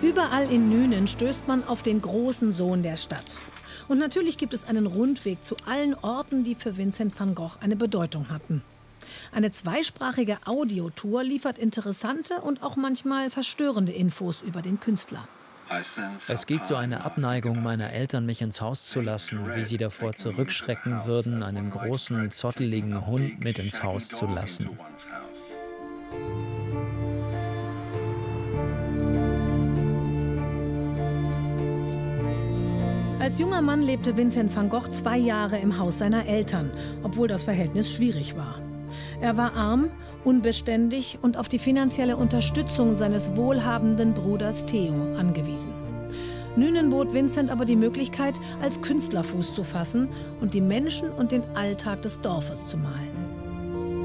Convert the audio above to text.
Überall in Nünen stößt man auf den großen Sohn der Stadt. Und natürlich gibt es einen Rundweg zu allen Orten, die für Vincent van Gogh eine Bedeutung hatten. Eine zweisprachige Audiotour liefert interessante und auch manchmal verstörende Infos über den Künstler. Es gibt so eine Abneigung meiner Eltern, mich ins Haus zu lassen, wie sie davor zurückschrecken würden, einen großen, zotteligen Hund mit ins Haus zu lassen. Als junger Mann lebte Vincent van Gogh 2 Jahre im Haus seiner Eltern, obwohl das Verhältnis schwierig war. Er war arm, unbeständig und auf die finanzielle Unterstützung seines wohlhabenden Bruders Theo angewiesen. Nünen bot Vincent aber die Möglichkeit, als Künstler Fuß zu fassen und die Menschen und den Alltag des Dorfes zu malen.